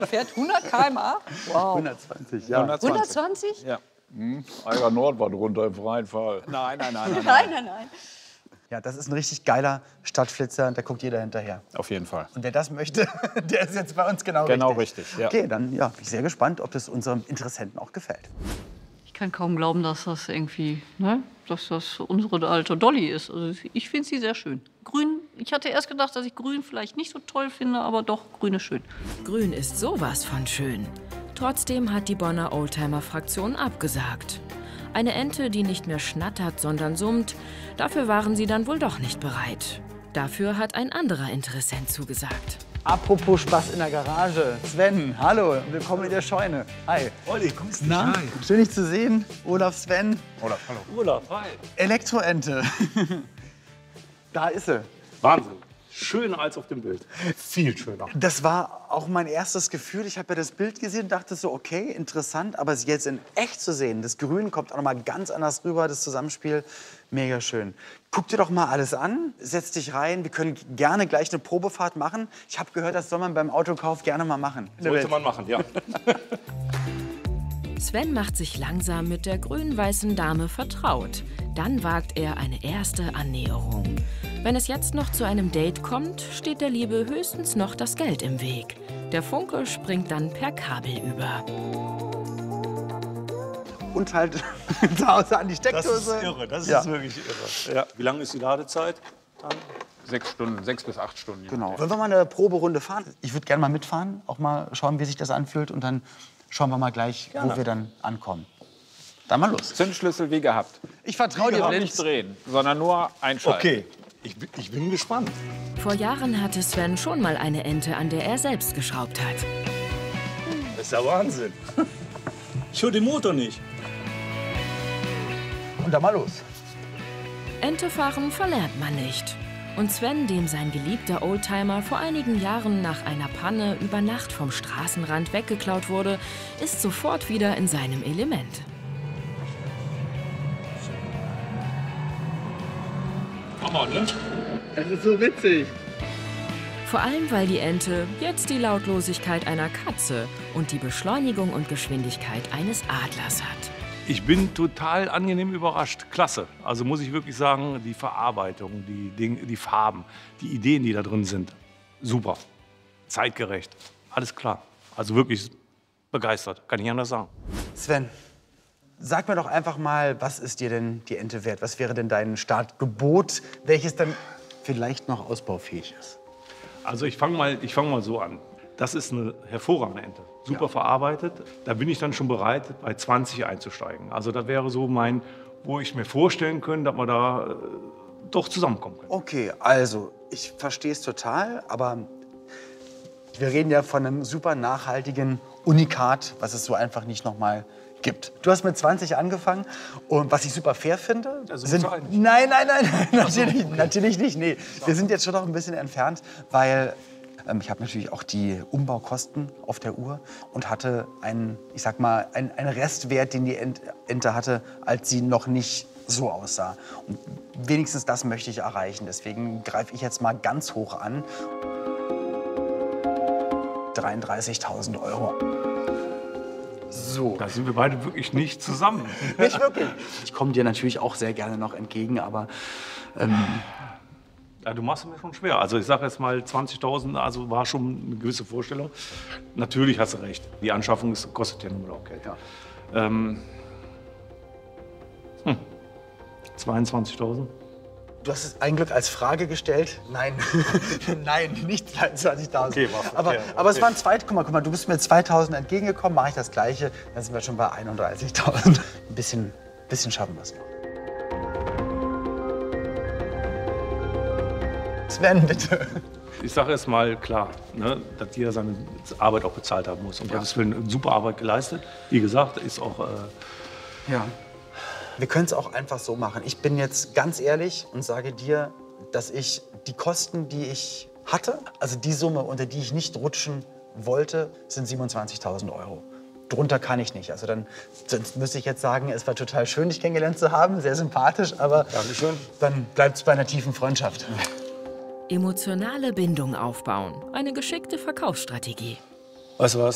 Fährt 100 km/h? Wow. 120, ja. 120? Ja. Eiger Nord war drunter im freien Fall. Nein. Ja, das ist ein richtig geiler Stadtflitzer, da guckt jeder hinterher. Auf jeden Fall. Und wer das möchte, der ist jetzt bei uns genau richtig. Ja. Okay, dann ja, bin ich sehr gespannt, ob das unserem Interessenten auch gefällt. Ich kann kaum glauben, dass das irgendwie, dass das unsere alte Dolly ist. Also ich finde sie sehr schön. Grün, ich hatte erst gedacht, dass ich Grün vielleicht nicht so toll finde, aber doch, Grün ist schön. Grün ist sowas von schön. Trotzdem hat die Bonner Oldtimer-Fraktion abgesagt. Eine Ente, die nicht mehr schnattert, sondern summt, dafür waren sie dann wohl doch nicht bereit. Dafür hat ein anderer Interessent zugesagt. Apropos Spaß in der Garage. Sven, hallo, willkommen in der Scheune. Hi. Olli, kommst du? Na, schön dich zu sehen. Olaf, Sven. Olaf, hallo. Olaf, hi. Elektroente. Da ist sie. Wahnsinn. Schöner als auf dem Bild. Viel schöner. Das war auch mein erstes Gefühl. Ich habe ja das Bild gesehen und dachte so, okay, interessant. Aber es jetzt in echt zu sehen, das Grün kommt auch noch mal ganz anders rüber, das Zusammenspiel, mega schön. Guck dir doch mal alles an, setz dich rein. Wir können gerne gleich eine Probefahrt machen. Ich habe gehört, das soll man beim Autokauf gerne mal machen. Sollte man machen, ja. Sven macht sich langsam mit der grün-weißen Dame vertraut. Dann wagt er eine erste Annäherung. Wenn es jetzt noch zu einem Date kommt, steht der Liebe höchstens noch das Geld im Weg. Der Funke springt dann per Kabel über. Und halt zu Hause an die Das Steckdose. ist irre, das Ja. ist wirklich irre. Ja. Wie lange ist die Ladezeit? 6 bis 8 Stunden. Genau. Wollen wir mal eine Proberunde fahren? Ich würde gerne mal mitfahren, auch mal schauen, wie sich das anfühlt. Und dann schauen wir mal gleich, wo wir dann ankommen. Dann mal los. Zündschlüssel wie gehabt. Ich vertraue dir blind. Nicht drehen, sondern nur einschalten. Okay, ich bin gespannt. Vor Jahren hatte Sven schon mal eine Ente, an der er selbst geschraubt hat. Das ist ja Wahnsinn. Ich höre den Motor nicht. Und dann mal los. Ente fahren verlernt man nicht. Und Sven, dem sein geliebter Oldtimer vor einigen Jahren nach einer Panne über Nacht vom Straßenrand weggeklaut wurde, ist sofort wieder in seinem Element. Hammer, ne? Das ist so witzig. Vor allem, weil die Ente jetzt die Lautlosigkeit einer Katze und die Beschleunigung und Geschwindigkeit eines Adlers hat. Ich bin total angenehm überrascht. Klasse. Also muss ich wirklich sagen, die Verarbeitung, die Farben, die Ideen, die da drin sind, super. Zeitgerecht. Alles klar. Also wirklich begeistert. Kann ich anders sagen. Sven, sag mir doch einfach mal, was ist dir denn die Ente wert? Was wäre denn dein Startgebot, welches dann vielleicht noch ausbaufähig ist? Also ich fang mal so an. Das ist eine hervorragende Ente. Super verarbeitet. Da bin ich dann schon bereit, bei 20 einzusteigen. Also das wäre so wo ich mir vorstellen könnte, dass wir da doch zusammenkommen können. Okay, also ich verstehe es total, aber wir reden ja von einem super nachhaltigen Unikat, was es so einfach nicht noch mal gibt. Du hast mit 20 angefangen und was ich super fair finde, Also sind musst du eigentlich. nein, natürlich nicht. Nee, wir sind jetzt schon noch ein bisschen entfernt, weil ich habe natürlich auch die Umbaukosten auf der Uhr und hatte einen Restwert, den die Ente hatte, als sie noch nicht so aussah. Und wenigstens das möchte ich erreichen. Deswegen greife ich jetzt mal ganz hoch an. 33.000 €. So. Da sind wir beide wirklich nicht zusammen. Nicht wirklich. Ich komme dir natürlich auch sehr gerne noch entgegen, aber Ja, du machst es mir schon schwer. Also ich sage jetzt mal 20.000, also war schon eine gewisse Vorstellung. Natürlich hast du recht. Die Anschaffung kostet ja nur auch Geld. Ja. 22.000. du hast es ein Glück als Frage gestellt. Nein, nein, nicht 23.000. Okay, war verkehrt. Aber es waren guck mal, du bist mir 2.000 entgegengekommen, mache ich das Gleiche, dann sind wir schon bei 31.000. Ein bisschen schaffen wir es noch. Sven, bitte. Ich sage jetzt mal klar, ne, dass jeder seine Arbeit auch bezahlt haben muss. Und das wird eine super Arbeit geleistet. Wie gesagt, ist auch... Ja. Wir können es auch einfach so machen. Ich bin jetzt ganz ehrlich und sage dir, dass ich die Kosten, die ich hatte, also die Summe, unter die ich nicht rutschen wollte, sind 27.000 €. Drunter kann ich nicht. Also sonst müsste ich jetzt sagen, es war total schön, dich kennengelernt zu haben, sehr sympathisch, aber Dankeschön. dann bleibt es bei einer tiefen Freundschaft. Emotionale Bindung aufbauen. Eine geschickte Verkaufsstrategie. Weißt du was?